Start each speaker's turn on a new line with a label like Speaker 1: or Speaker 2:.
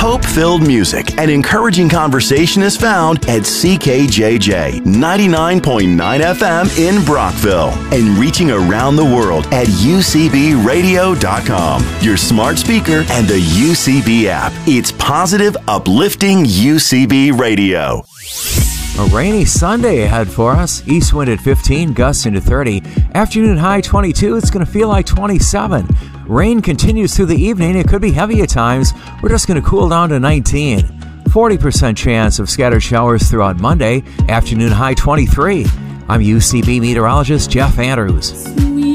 Speaker 1: Hope-filled music and encouraging conversation is found at CKJJ 99.9 FM in Brockville and reaching around the world at UCBradio.com, your smart speaker, and the UCB app. It's positive, uplifting UCB Radio.
Speaker 2: A rainy Sunday ahead for us. East wind at 15, gusts into 30. Afternoon high 22. It's going to feel like 27. Rain continues through the evening. It could be heavy at times. We're just going to cool down to 19. 40% chance of scattered showers throughout Monday. Afternoon high 23. I'm UCB meteorologist Jeff Andrews.